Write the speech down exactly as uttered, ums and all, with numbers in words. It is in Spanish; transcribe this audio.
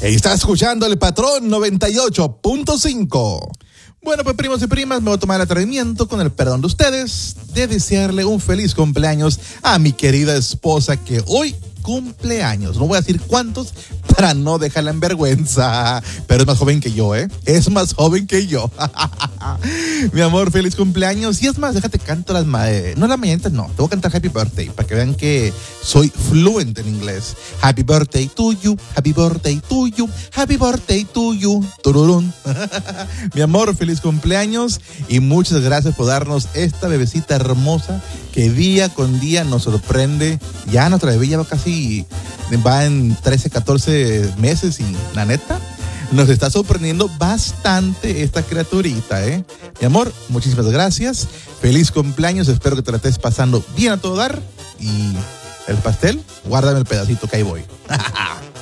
Está escuchando el Patrón noventa y ocho punto cinco. Bueno, pues primos y primas, me voy a tomar el atrevimiento, con el perdón de ustedes, de desearle un feliz cumpleaños a mi querida esposa que hoy cumpleaños. No voy a decir cuántos para no dejarla en vergüenza, pero es más joven que yo, ¿eh? Es más joven que yo. Mi amor, feliz cumpleaños. Y es más, déjate canto las ma- eh, no las mañanitas, no. Te voy a cantar Happy Birthday para que vean que soy fluente en inglés. Happy birthday to you, happy birthday to you, happy birthday to you. Tururún. Mi amor, feliz cumpleaños y muchas gracias por darnos esta bebecita hermosa que día con día nos sorprende. Ya nuestra bebé ya va casi, va en trece, catorce meses y la neta, nos está sorprendiendo bastante esta criaturita, ¿eh? Mi amor, muchísimas gracias. Feliz cumpleaños, espero que te la estés pasando bien a todo dar. Y el pastel, guárdame el pedacito que ahí voy.